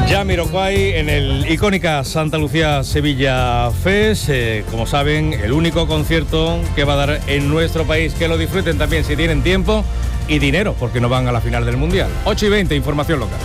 Jamiroquai en el icónica Santa Lucía Sevilla Fest, como saben, el único concierto que va a dar en nuestro país. Que lo disfruten también si tienen tiempo y dinero, porque no van a la final del Mundial. 8:20, información local.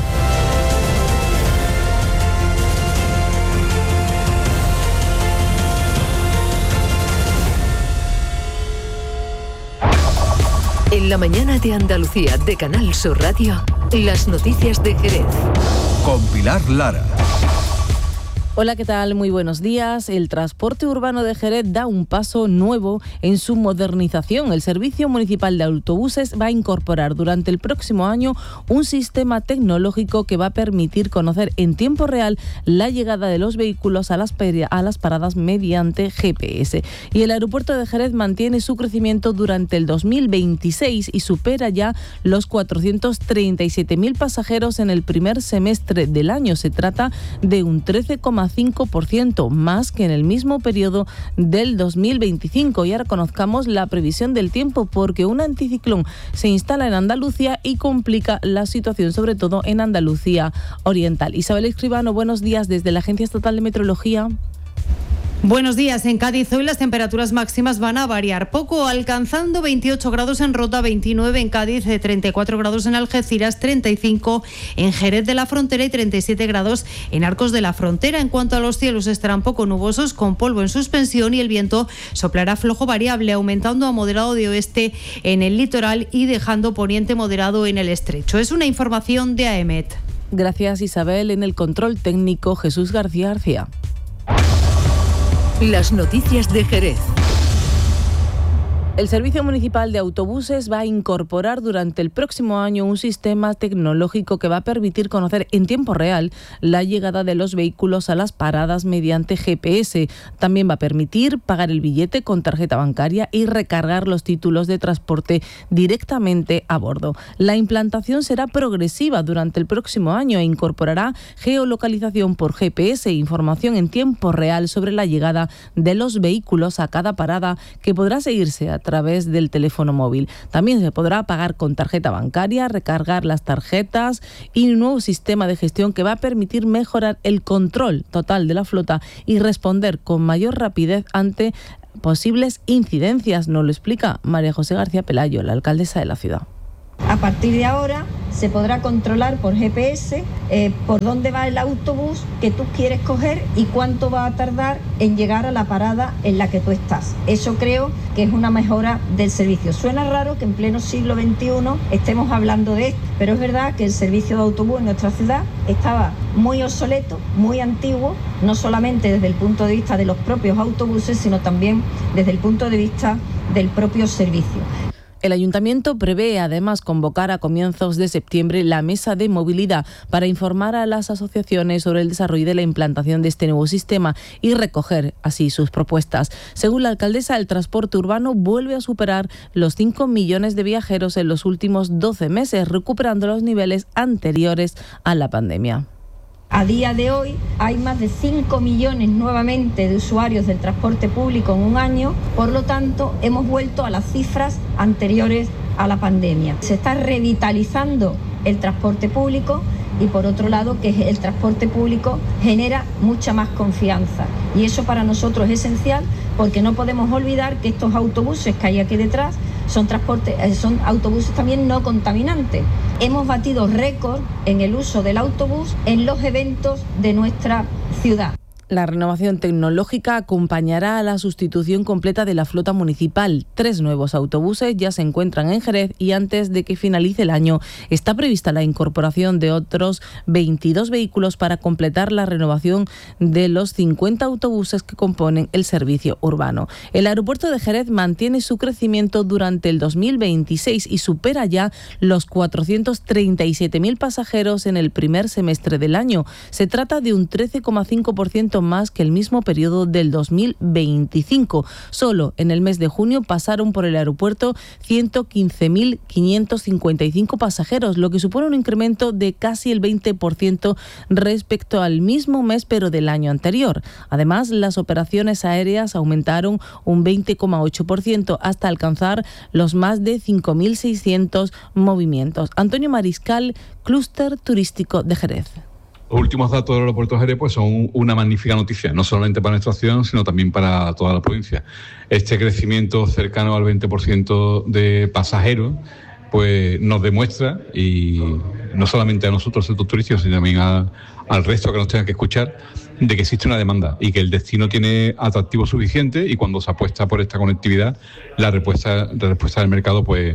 En la mañana de Andalucía de Canal Sur Radio, las noticias de Jerez. Con Pilar Lara. Hola, ¿qué tal? Muy buenos días. El transporte urbano de Jerez da un paso nuevo en su modernización. El Servicio Municipal de Autobuses va a incorporar durante el próximo año un sistema tecnológico que va a permitir conocer en tiempo real la llegada de los vehículos a las paradas mediante GPS. Y el aeropuerto de Jerez mantiene su crecimiento durante el 2026 y supera ya los 437.000 pasajeros en el primer semestre del año. Se trata de un 13,5% más que en el mismo periodo del 2025. Y ahora conozcamos la previsión del tiempo, porque un anticiclón se instala en Andalucía y complica la situación, sobre todo en Andalucía Oriental. Isabel Escribano, buenos días desde la Agencia Estatal de Meteorología. Buenos días. En Cádiz hoy las temperaturas máximas van a variar poco, alcanzando 28 grados en Rota, 29 en Cádiz, 34 grados en Algeciras, 35 en Jerez de la Frontera y 37 grados en Arcos de la Frontera. En cuanto a los cielos, estarán poco nubosos con polvo en suspensión y el viento soplará flojo variable, aumentando a moderado de oeste en el litoral y dejando poniente moderado en el estrecho. Es una información de AEMET. Gracias, Isabel. En el control técnico, Jesús García. Las noticias de Jerez. El Servicio Municipal de Autobuses va a incorporar durante el próximo año un sistema tecnológico que va a permitir conocer en tiempo real la llegada de los vehículos a las paradas mediante GPS. También va a permitir pagar el billete con tarjeta bancaria y recargar los títulos de transporte directamente a bordo. La implantación será progresiva durante el próximo año e incorporará geolocalización por GPS e información en tiempo real sobre la llegada de los vehículos a cada parada, que podrá seguirse a través del teléfono móvil. También se podrá pagar con tarjeta bancaria, recargar las tarjetas y un nuevo sistema de gestión que va a permitir mejorar el control total de la flota y responder con mayor rapidez ante posibles incidencias. Nos lo explica María José García Pelayo, la alcaldesa de la ciudad. A partir de ahora se podrá controlar por GPS por dónde va el autobús que tú quieres coger y cuánto va a tardar en llegar a la parada en la que tú estás. Eso creo que es una mejora del servicio. Suena raro que en pleno siglo XXI estemos hablando de esto, pero es verdad que el servicio de autobús en nuestra ciudad estaba muy obsoleto, muy antiguo, no solamente desde el punto de vista de los propios autobuses, sino también desde el punto de vista del propio servicio. El Ayuntamiento prevé además convocar a comienzos de septiembre la mesa de movilidad para informar a las asociaciones sobre el desarrollo de la implantación de este nuevo sistema y recoger así sus propuestas. Según la alcaldesa, el transporte urbano vuelve a superar los 5 millones de viajeros en los últimos 12 meses, recuperando los niveles anteriores a la pandemia. A día de hoy hay más de 5 millones nuevamente de usuarios del transporte público en un año, por lo tanto hemos vuelto a las cifras anteriores a la pandemia. Se está revitalizando el transporte público y por otro lado que el transporte público genera mucha más confianza y eso para nosotros es esencial, porque no podemos olvidar que estos autobuses que hay aquí detrás son autobuses también no contaminantes. Hemos batido récord en el uso del autobús en los eventos de nuestra ciudad. La renovación tecnológica acompañará a la sustitución completa de la flota municipal. 3 nuevos autobuses ya se encuentran en Jerez y antes de que finalice el año está prevista la incorporación de otros 22 vehículos para completar la renovación de los 50 autobuses que componen el servicio urbano. El aeropuerto de Jerez mantiene su crecimiento durante el 2026 y supera ya los 437.000 pasajeros en el primer semestre del año. Se trata de un 13,5% más que el mismo periodo del 2025. Solo en el mes de junio pasaron por el aeropuerto 115.555 pasajeros, lo que supone un incremento de casi el 20% respecto al mismo mes pero del año anterior. Además, las operaciones aéreas aumentaron un 20,8% hasta alcanzar los más de 5.600 movimientos. Antonio Mariscal, Clúster Turístico de Jerez. Los últimos datos del aeropuerto de Jerez pues son una magnífica noticia, no solamente para nuestra ciudad, sino también para toda la provincia. Este crecimiento cercano al 20% de pasajeros pues nos demuestra, y no solamente a nosotros, el sector turístico, sino también al resto que nos tenga que escuchar, de que existe una demanda y que el destino tiene atractivo suficiente, y cuando se apuesta por esta conectividad, la respuesta del mercado pues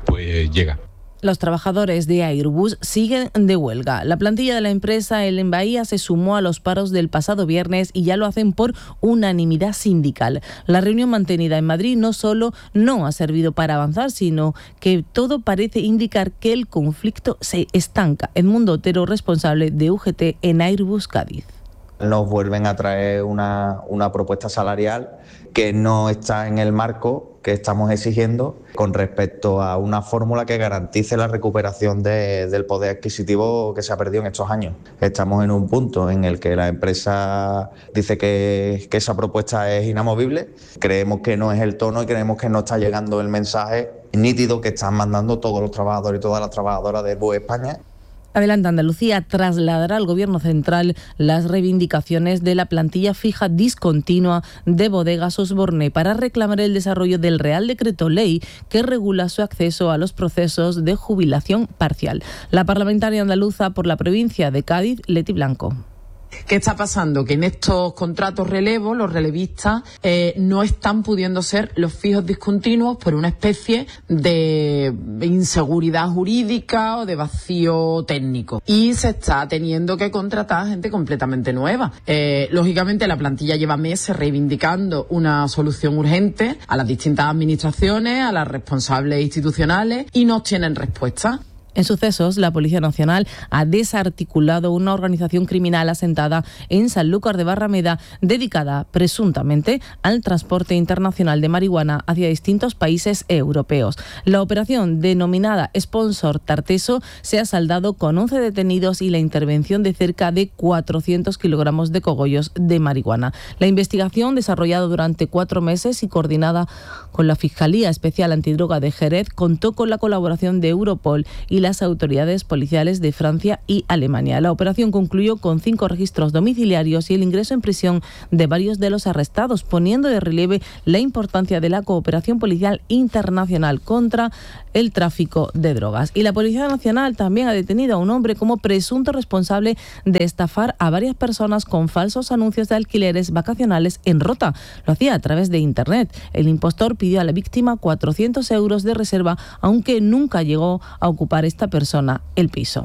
llega. Los trabajadores de Airbus siguen de huelga. La plantilla de la empresa en Bahía se sumó a los paros del pasado viernes y ya lo hacen por unanimidad sindical. La reunión mantenida en Madrid no solo no ha servido para avanzar, sino que todo parece indicar que el conflicto se estanca. Edmundo Otero, responsable de UGT en Airbus Cádiz. Nos vuelven a traer una propuesta salarial que no está en el marco que estamos exigiendo con respecto a una fórmula que garantice la recuperación del poder adquisitivo que se ha perdido en estos años. Estamos en un punto en el que la empresa dice que esa propuesta es inamovible. Creemos que no es el tono y creemos que no está llegando el mensaje nítido que están mandando todos los trabajadores y todas las trabajadoras de Airbus España. Adelante Andalucía trasladará al Gobierno central las reivindicaciones de la plantilla fija discontinua de Bodegas Osborne para reclamar el desarrollo del Real Decreto Ley que regula su acceso a los procesos de jubilación parcial. La parlamentaria andaluza por la provincia de Cádiz, Leti Blanco. ¿Qué está pasando? Que en estos contratos relevo, los relevistas no están pudiendo ser los fijos discontinuos por una especie de inseguridad jurídica o de vacío técnico. Y se está teniendo que contratar gente completamente nueva. Lógicamente la plantilla lleva meses reivindicando una solución urgente a las distintas administraciones, a las responsables institucionales, y no tienen respuesta. En sucesos, la Policía Nacional ha desarticulado una organización criminal asentada en Sanlúcar de Barrameda dedicada presuntamente al transporte internacional de marihuana hacia distintos países europeos. La operación, denominada Sponsor Tarteso, se ha saldado con 11 detenidos y la intervención de cerca de 400 kilogramos de cogollos de marihuana. La investigación, desarrollada durante 4 meses y coordinada con la Fiscalía Especial Antidroga de Jerez, contó con la colaboración de Europol y las autoridades policiales de Francia y Alemania. La operación concluyó con 5 registros domiciliarios y el ingreso en prisión de varios de los arrestados, poniendo de relieve la importancia de la cooperación policial internacional contra el tráfico de drogas. Y la Policía Nacional también ha detenido a un hombre como presunto responsable de estafar a varias personas con falsos anuncios de alquileres vacacionales en Rota. Lo hacía a través de Internet. El impostor pidió a la víctima 400 euros de reserva, aunque nunca llegó a ocupar esta persona el piso.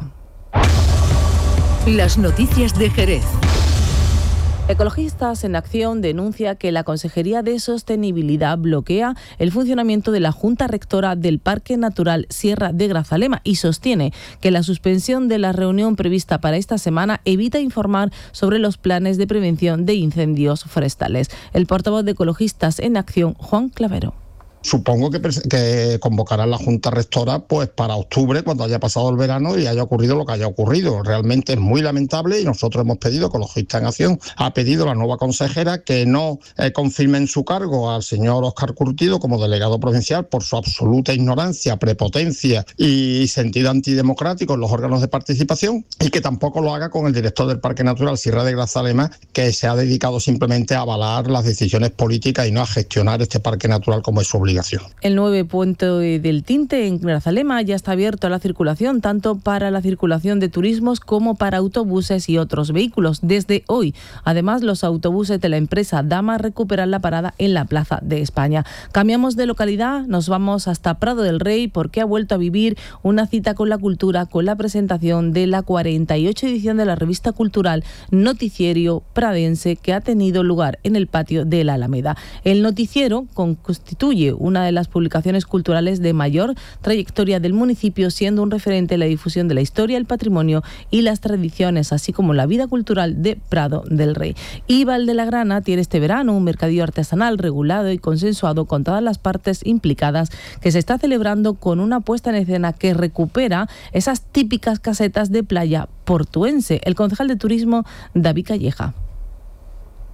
Las noticias de Jerez. Ecologistas en Acción denuncia que la Consejería de Sostenibilidad bloquea el funcionamiento de la Junta Rectora del Parque Natural Sierra de Grazalema y sostiene que la suspensión de la reunión prevista para esta semana evita informar sobre los planes de prevención de incendios forestales. El portavoz de Ecologistas en Acción, Juan Clavero. Supongo que convocarán la Junta Rectora pues para octubre, cuando haya pasado el verano y haya ocurrido lo que haya ocurrido. Realmente es muy lamentable y nosotros hemos pedido, Ecologistas en Acción, ha pedido a la nueva consejera que no confirme en su cargo al señor Óscar Curtido como delegado provincial por su absoluta ignorancia, prepotencia y sentido antidemocrático en los órganos de participación, y que tampoco lo haga con el director del Parque Natural Sierra de Grazalema, que se ha dedicado simplemente a avalar las decisiones políticas y no a gestionar este parque natural como es su obligación. El 9 puente del Tinte en Grazalema ya está abierto a la circulación, tanto para la circulación de turismos como para autobuses y otros vehículos. Desde hoy, además, los autobuses de la empresa Dama recuperan la parada en la Plaza de España. Cambiamos de localidad, nos vamos hasta Prado del Rey, porque ha vuelto a vivir una cita con la cultura con la presentación de la 48 edición de la revista cultural Noticiero Pradense, que ha tenido lugar en el patio de la Alameda. El noticiero constituye una de las publicaciones culturales de mayor trayectoria del municipio, siendo un referente en la difusión de la historia, el patrimonio y las tradiciones, así como la vida cultural de Prado del Rey. Y Valdelagrana tiene este verano un mercadillo artesanal regulado y consensuado con todas las partes implicadas, que se está celebrando con una puesta en escena que recupera esas típicas casetas de playa portuense. El concejal de turismo, David Calleja.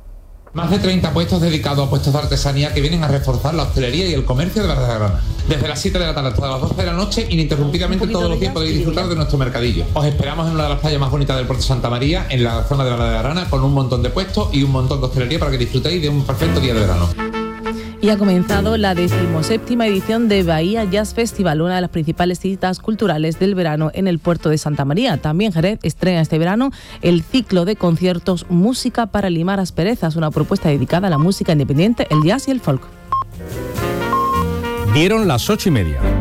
Más de 30 puestos dedicados a puestos de artesanía que vienen a reforzar la hostelería y el comercio de Verde de Granada. Desde las 7 de la tarde hasta las 12 de la noche, ininterrumpidamente todos los días podéis disfrutar de nuestro mercadillo. Os esperamos en una de las playas más bonitas del puerto de Santa María, en la zona de Verde de Granada, con un montón de puestos y un montón de hostelería para que disfrutéis de un perfecto día de verano. Y ha comenzado la 17ª edición de Bahía Jazz Festival, una de las principales citas culturales del verano en el puerto de Santa María. También Jerez estrena este verano el ciclo de conciertos Música para limar asperezas, una propuesta dedicada a la música independiente, el jazz y el folk. Dieron las 8:30.